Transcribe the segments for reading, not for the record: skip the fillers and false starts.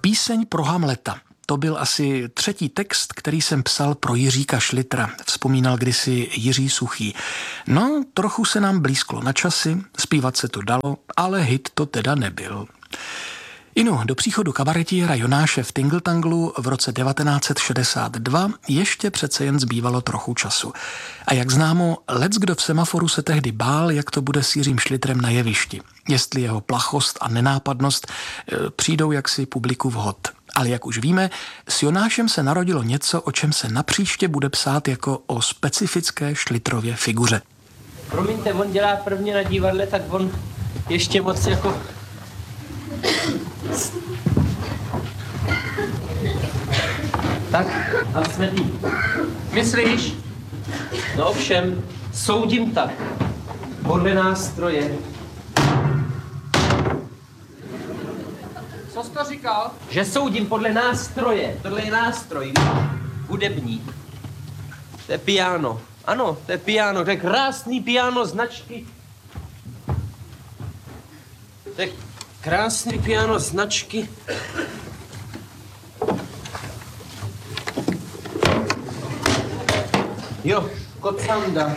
Píseň pro Hamleta. To byl asi třetí text, který jsem psal pro Jiříka Šlitra, vzpomínal kdysi Jiří Suchý. No, trochu se nám blízklo na časy, zpívat se to dalo, ale hit to teda nebyl. Do příchodu kabaretiéra Jonáše v Tingletanglu v roce 1962 ještě přece jen zbývalo trochu času. A jak známo, leckdo v Semaforu se tehdy bál, jak to bude s Jiřím Šlitrem na jevišti. Jestli jeho plachost a nenápadnost přijdou jaksi publiku vhod. Ale jak už víme, s Jonášem se narodilo něco, o čem se napříště bude psát jako o specifické Šlitrově figuře. Promiňte, on dělá prvně na divadle, tak on ještě moc jako... Tak, a jsme tý. Myslíš? No ovšem, soudím tak. Podle nástroje. Co jsi to říkal? Že soudím podle nástroje. Tohle je nástroj. Hudební. To je piano. Ano, to je piano. To je krásný piano značky. To je krásný piano značky. Jo, Kocanda.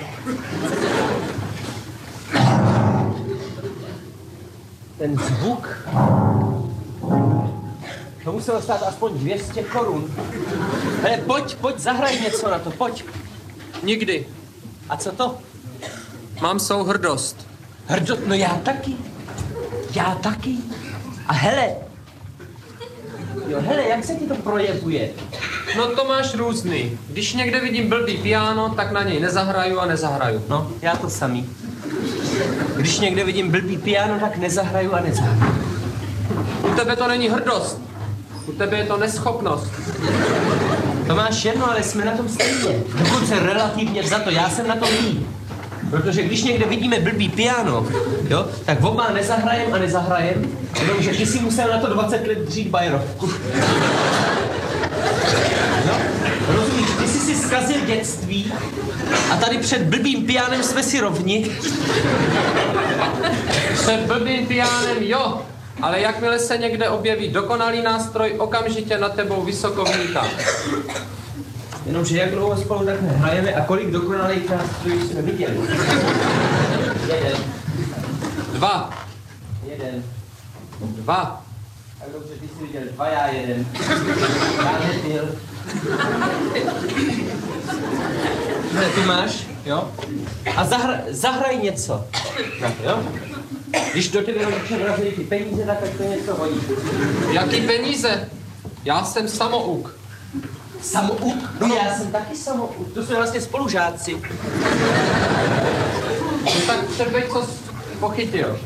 Ten zvuk, to muselo stát aspoň 200 korun. Hele, pojď, zahraj něco na to, pojď. Nikdy. A co to? Mám souhrdost. Hrdost? No já taky. A hele, jak se ti to projevuje? No to máš různý. Když někde vidím blbý piano, tak na něj nezahraju a nezahraju. No, já to samý. Když někde vidím blbý piano, tak nezahraju a nezahraju. U tebe to není hrdost. U tebe je to neschopnost. To máš jedno, ale jsme na tom stejně. Dokonce relativně vzato, já jsem na tom líp. Protože když někde vidíme blbý piano, jo, tak oba nezahrajem, jenomže ty si musel na to 20 let dřít bajerovku. No, rozumíš, ty jsi si zkazil dětství a tady před blbým pianem jsme si rovni. Před blbým pianem jo, ale jakmile se někde objeví dokonalý nástroj, okamžitě nad tebou vysoko vníká. Jenomže jak dlouho spolu takhle hrajeme a kolik dokonalých nástrojů jsme viděli? 1. 2. 1. 2. Tak dobře, ty jsi viděl 2, já 1. Já nebyl. Ty máš, jo? A zahraj něco. Jo? Když do tebe rodiče vrazili ty peníze, tak to něco hodí. Jaký peníze? Já jsem samouk. Samouk? No já jsem taky samouk. To jsme vlastně spolužáci. No tak předveď, co jsi pochytil.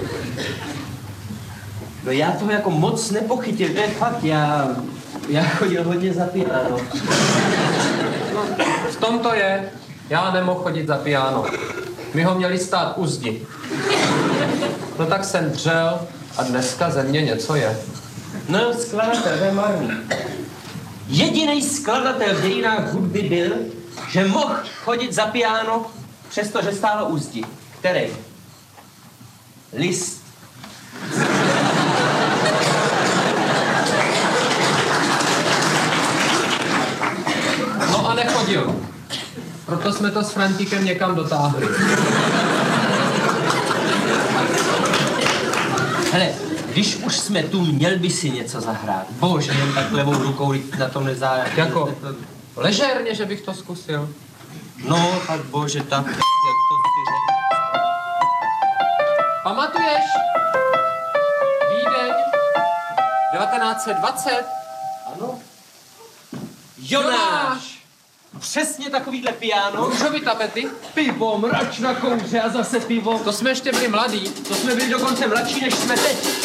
No já toho jako moc nepochytil, to je fakt, já chodil hodně za piano. No, v tom to je. Já nemohl chodit za piano. My ho měli stát u zdi. No tak jsem dřel a dneska ze mě něco je. No jo, skladatel, to je marný. Jedinej skladatel v dějinách hudby byl, že mohl chodit za piano, přestože stálo u zdi. Který? Liszt. No a nechodil. Proto jsme to s Frantíkem někam dotáhli. Hele, když už jsme tu, měl by si něco zahrát. Bože, jen tak levou rukou na tom nezájem. Jako ležérně, že bych to zkusil. No, tak bože, tak, jak to si řekl. Pamatuješ? Vídeň 1920? Ano. Jonáš! Přesně takovýhle piano. Růžový tapety? Pivo, mrač na kouře a zase pivo. To jsme ještě byli mladí. To jsme byli dokonce mladší, než jsme teď.